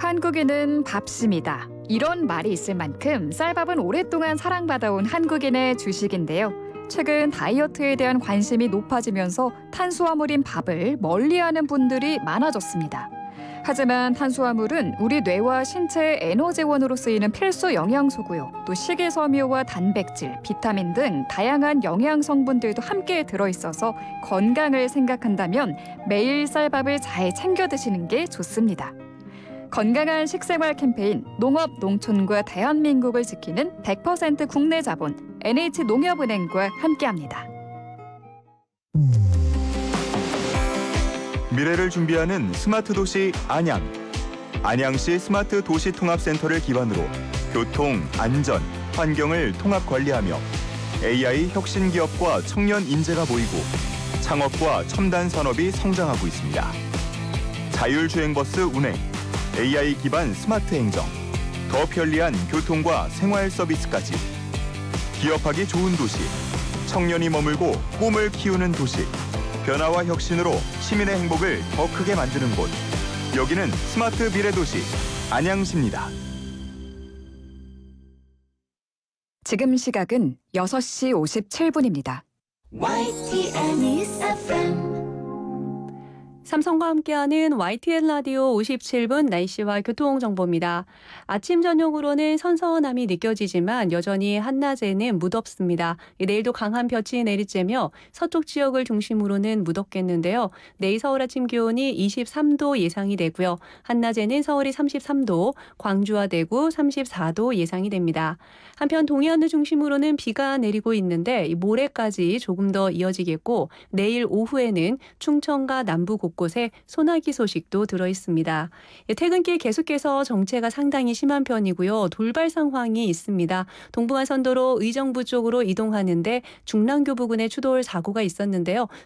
한국인은 밥심이다. 이런 말이 있을 만큼 쌀밥은 오랫동안 사랑받아온 한국인의 주식인데요. 최근 다이어트에 대한 관심이 높아지면서 탄수화물인 밥을 멀리하는 분들이 많아졌습니다. 하지만 탄수화물은 우리 뇌와 신체의 에너지원으로 쓰이는 필수 영양소고요. 또 식이섬유와 단백질, 비타민 등 다양한 영양 성분들도 함께 들어있어서 건강을 생각한다면 매일 쌀밥을 잘 챙겨 드시는 게 좋습니다. 건강한 식생활 캠페인 농업 농촌과 대한민국을 지키는 100% 국내 자본 NH농협은행과 함께합니다. 미래를 준비하는 스마트 도시 안양. 안양시 스마트 도시 통합센터를 기반으로 교통, 안전, 환경을 통합 관리하며 AI 혁신 기업과 청년 인재가 모이고 창업과 첨단 산업이 성장하고 있습니다. 자율주행버스 운행, AI 기반 스마트 행정, 더 편리한 교통과 생활 서비스까지. 기업하기 좋은 도시, 청년이 머물고 꿈을 키우는 도시. 변화와 혁신으로 시민의 행복을 더 크게 만드는 곳. 여기는 스마트 미래도시 안양시입니다. 지금 시각은 6시 57분입니다. YTN News FM. 삼성과 함께하는 YTN 라디오 57분 날씨와 교통정보입니다. 아침 저녁으로는 선선함이 느껴지지만 여전히 한낮에는 무덥습니다. 내일도 강한 볕이 내리쬐며 서쪽 지역을 중심으로는 무덥겠는데요. 내일 서울 아침 기온이 23도 예상이 되고요. 한낮에는 서울이 33도, 광주와 대구 34도 예상이 됩니다. 한편 동해안을 중심으로는 비가 내리고 있는데 모레까지 조금 더 이어지겠고 내일 오후에는 충청과 남부 곳곳에 소나기 소식도 들어있습니다. 퇴근길 계속해서 정체가 상당히 심한 편이고요. 돌발 상황이 있습니다. 동부간선도로 의정부 쪽으로 이동하는데 중랑교 부근에 추돌 사고가 있었는데요.